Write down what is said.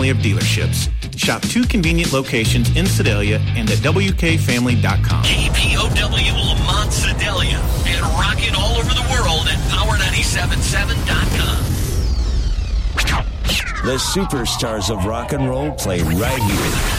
family of dealerships. Shop 2 convenient locations in Sedalia and at WKFamily.com. KPOW Lamont Sedalia and rocking all over the world at Power977.com. The superstars of rock and roll play right here.